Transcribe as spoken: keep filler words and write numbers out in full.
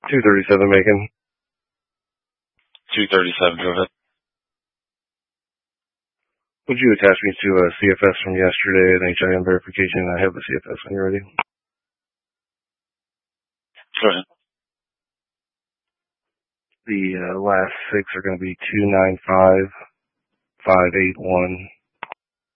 two thirty-seven, Macon. two thirty-seven, go ahead. Would you attach me to a C F S from yesterday, an H I M verification? I have the C F S when you're ready. Go ahead. The uh, last six are going to be two nine five, five eight one.